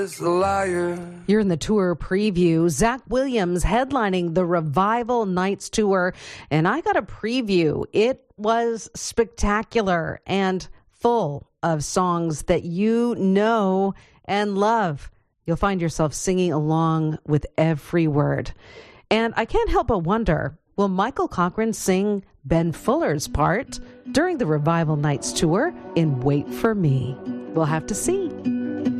is a liar. You're in the tour preview. Zach Williams headlining the Revival Nights Tour, and I got a preview. It was spectacular and full of songs that you know and love. You'll find yourself singing along with every word. And I can't help but wonder, will Michael Cochran sing Ben Fuller's part during the Revival Nights Tour in Wait For Me? We'll have to see.